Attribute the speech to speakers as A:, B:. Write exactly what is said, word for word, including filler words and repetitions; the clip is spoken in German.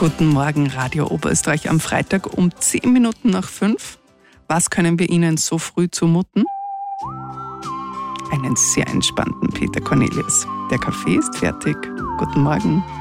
A: Guten Morgen, Radio Oberösterreich am Freitag um zehn Minuten nach fünf. Was können wir Ihnen so früh zumuten? Einen sehr entspannten Peter Cornelius. Der Kaffee ist fertig. Guten Morgen.